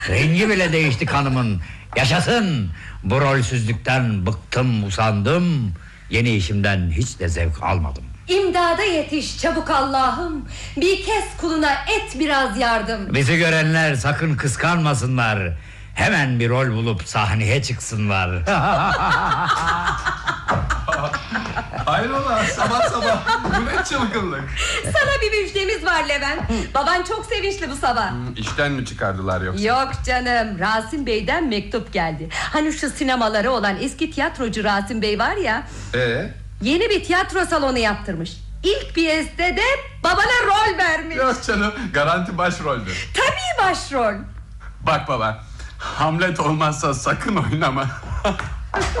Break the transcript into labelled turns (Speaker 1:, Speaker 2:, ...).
Speaker 1: Rengi bile değişti kanımın. Yaşasın! Bu rolsüzlükten bıktım, usandım. Yeni işimden hiç de zevk almadım.
Speaker 2: İmdada yetiş çabuk Allah'ım. Bir kez kuluna et biraz yardım.
Speaker 1: Bizi görenler sakın kıskanmasınlar. Hemen bir rol bulup sahneye çıksınlar.
Speaker 3: Hayrola sabah sabah, bu ne çılgınlık?
Speaker 2: Sana bir müjdemiz var Levent. Baban çok sevinçli bu sabah.
Speaker 3: İşten mi çıkardılar yoksa?
Speaker 2: Yok canım, Rasim Bey'den mektup geldi. Hani şu sinemaları olan eski tiyatrocu Rasim Bey var ya, yeni bir tiyatro salonu yaptırmış. İlk piyeste de babana rol vermiş.
Speaker 3: Yok canım, garanti başroldür.
Speaker 2: Tabii başrol.
Speaker 3: Bak baba, Hamlet olmazsa sakın oynama.